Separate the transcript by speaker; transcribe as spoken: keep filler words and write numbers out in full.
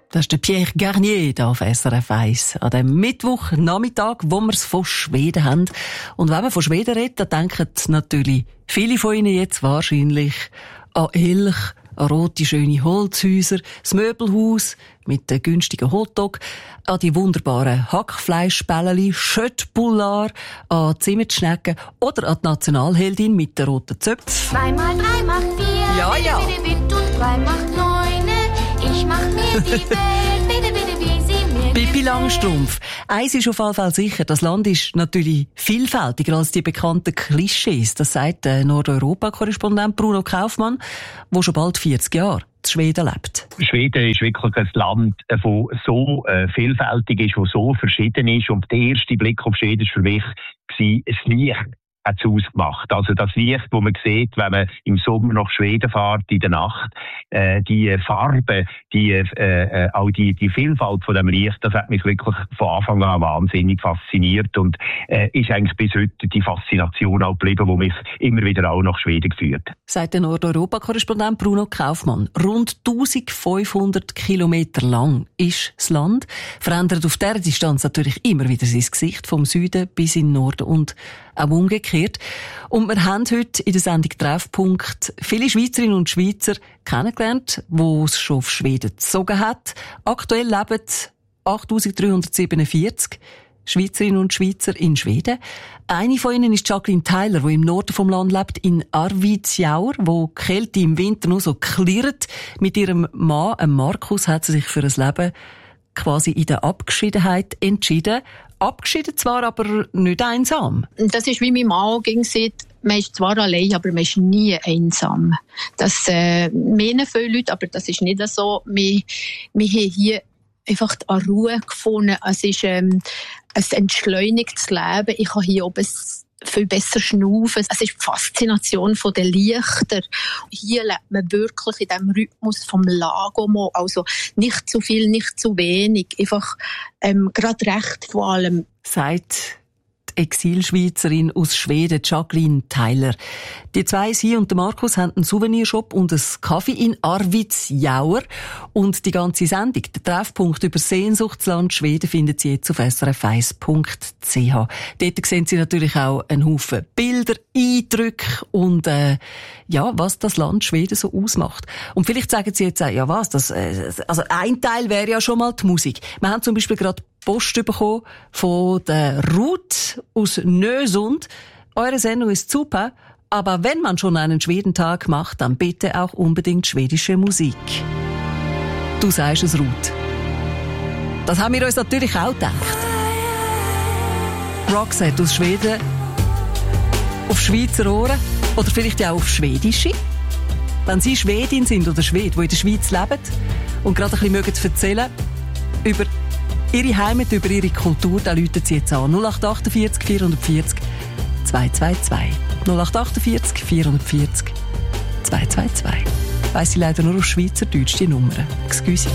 Speaker 1: Das ist der Pierre Garnier hier auf S R F eins. An dem Mittwochnachmittag, wo wir es von Schweden haben. Und wenn man von Schweden redet, dann denken natürlich viele von Ihnen jetzt wahrscheinlich an Elch, an rote, schöne Holzhäuser, das Möbelhaus mit den günstigen Hotdog, an die wunderbaren Hackfleischbälleli, Schöttbullar, an die Zimmerschnecken oder an die Nationalheldin mit den roten Zöpfen.
Speaker 2: Zwei mal drei macht vier,
Speaker 1: ja, ja.
Speaker 2: bitte, bitte, bitte, und drei macht neune. Ich mach mir die Welt, bitte, bitte, wie sie mir
Speaker 1: Pippi Langstrumpf. Eins ist auf jeden Fall sicher, das Land ist natürlich vielfältiger als die bekannten Klischees. Das sagt der Nordeuropa-Korrespondent Bruno Kaufmann, der schon bald vierzig Jahre in Schweden lebt.
Speaker 3: Schweden ist wirklich ein Land, das so äh, vielfältig ist, das so verschieden ist. Und der erste Blick auf Schweden war für mich das Licht. Hat es ausgemacht. Also das Licht, das man sieht, wenn man im Sommer nach Schweden fährt, in der Nacht, äh, die Farbe, die, äh, äh, auch die, die Vielfalt von dem Licht, das hat mich wirklich von Anfang an wahnsinnig fasziniert und äh, ist eigentlich bis heute die Faszination auch geblieben, die mich immer wieder auch nach Schweden geführt.
Speaker 1: Sagt der Nordeuropa-Korrespondent Bruno Kaufmann. Rund eintausendfünfhundert Kilometer lang ist das Land. Verändert auf dieser Distanz natürlich immer wieder sein Gesicht, vom Süden bis in den Norden und auch umgekehrt. Und wir haben heute in der Sendung Treffpunkt viele Schweizerinnen und Schweizer kennengelernt, die es schon auf Schweden gezogen hat. Aktuell leben achttausenddreihundertsiebenundvierzig Schweizerinnen und Schweizer in Schweden. Eine von ihnen ist Jacqueline Tyler, die im Norden vom Land lebt, in Arvidsjaur, wo die Kälte im Winter nur so klirrt. Mit ihrem Mann, Markus, hat sie sich für ein Leben quasi in der Abgeschiedenheit entschieden. Abgeschieden zwar, aber nicht einsam.
Speaker 4: Das ist wie mein Mann gesagt, man ist zwar allein, aber man ist nie einsam. Das äh, meinen viele Leute, aber das ist nicht so. Wir, wir haben hier einfach die Ruhe gefunden. Es ist ähm, ein entschleunigtes Leben. Ich kann hier oben viel besser schnaufen. Es ist die Faszination der Lichter. Hier lebt man wirklich in diesem Rhythmus vom Lago. Also nicht zu viel, nicht zu wenig. Einfach ähm, gerade recht vor allem.
Speaker 1: Sagt die Exilschweizerin aus Schweden, Jacqueline Tyler. Die zwei, sie und der Markus, haben einen Souvenirshop und einen Kaffee in Arvidsjaur. Und die ganze Sendung, der Treffpunkt über Sehnsuchtsland Schweden, findet Sie jetzt auf s r f eins punkt c h. Dort sehen Sie natürlich auch einen Haufen Bilder, Eindrücke und äh, ja, was das Land Schweden so ausmacht. Und vielleicht sagen Sie jetzt auch, ja was, das, äh, also ein Teil wäre ja schon mal die Musik. Wir haben zum Beispiel gerade Post bekommen von der Ruth aus Nösund. Eure Sendung ist super, aber wenn man schon einen Schwedentag macht, dann bitte auch unbedingt schwedische Musik. Du sagst es, Ruth. Das haben wir uns natürlich auch gedacht. Roxette aus Schweden auf Schweizer Ohren oder vielleicht auch auf Schwedische. Wenn Sie Schwedin sind oder Schwede, die in der Schweiz leben und gerade ein bisschen mögen erzählen über Ihre Heimat, über Ihre Kultur, da läuten Sie jetzt an. null acht achtundvierzig vierhundertvierzig zweihundertzweiundzwanzig. null acht achtundvierzig vierhundertvierzig zweihundertzweiundzwanzig. Weiss ich leider nur auf Schweizerdeutsch die Nummer. Excuse.